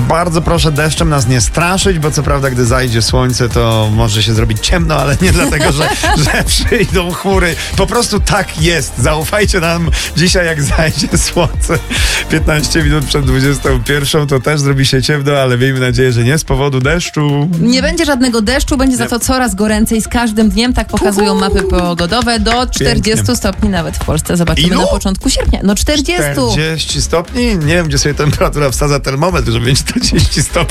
bardzo proszę deszczem nas nie straszyć, bo co prawda, gdy zajdzie słońce, to może się zrobić ciemno, ale nie dlatego, że przyjdą chmury. Po prostu tak jest. Zaufajcie nam dzisiaj, jak zajdzie słońce 15 minut przed 21, to też zrobi się ciemno, ale miejmy nadzieję, że nie z powodu deszczu. Nie będzie żadnego deszczu, będzie za to coraz goręcej z każdym dniem, tak pokazują mapy pogodowe, do 40 stopni nawet w Polsce. Zobaczymy na początku sierpnia. No 40. 40 stopni? Nie wiem, gdzie sobie temperatura wsadza termometr, żeby mieć 40 stopni.